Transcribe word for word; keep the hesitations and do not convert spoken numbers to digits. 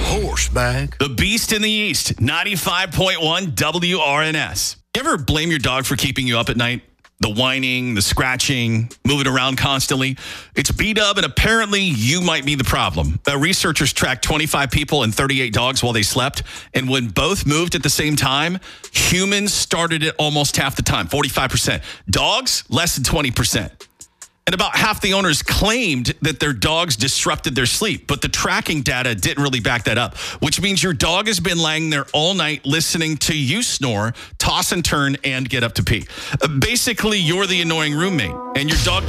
Horseback. The Beast in the East, ninety-five point one W R N S. You ever blame your dog for keeping you up at night? The whining, the scratching, moving around constantly. It's B-Dub, and apparently you might be the problem. Uh, researchers tracked twenty-five people and thirty-eight dogs while they slept, and when both moved at the same time, humans started it almost half the time, forty-five percent. Dogs, less than twenty percent. And about half the owners claimed that their dogs disrupted their sleep, but the tracking data didn't really back that up, which means your dog has been laying there all night listening to you snore, toss and turn, and get up to pee. Uh, basically, you're the annoying roommate, and your dog